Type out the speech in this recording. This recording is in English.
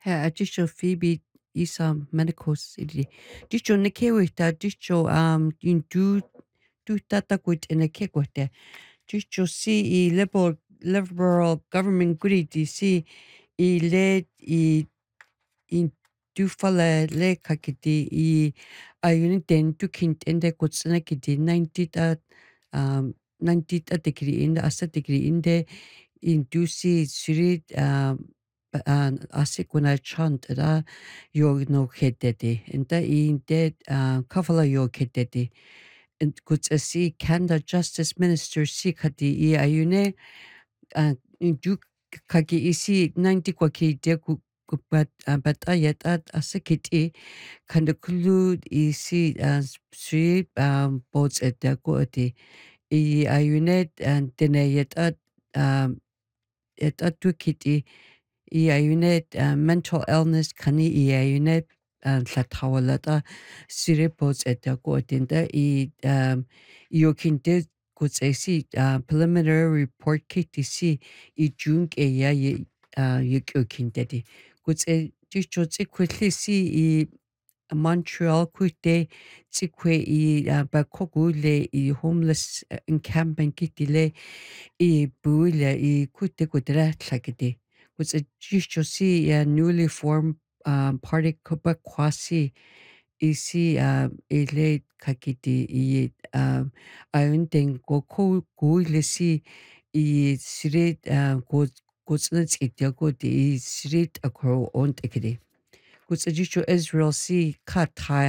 Her additional Phoebe Isa Medicos idi. Dicho nekewita dicho in do tata quit in a kekwete. Dicho see liberal government grid see led in du falla le kakiti ayun den du kint in the kutsana kiti 90 degree in the asa degree in the in du see siri asikuna chant da yo no hedede and the in dead kafala yo hedede and kuts a see Canada Justice Minister sikati ayune in du kaki isi 90 kwa ki de but ayat at asikiti kan kulu isi street boats at the go at the ayunet and denayet at tukiti ayunet mental illness kani ayunet latawalata street boats at the go at the yokinte kuts asi preliminary report kiti si junk ya yukinte kuts just quickly see Montreal kuite tsikwe bakogu le homeless encampment kitile buile kuite kudra tlakide. Was a just see newly formed party kuba kwasi isi ele kakiti ayunten go le si street go snits ityago di street akro on tekide. Was a Israel see kat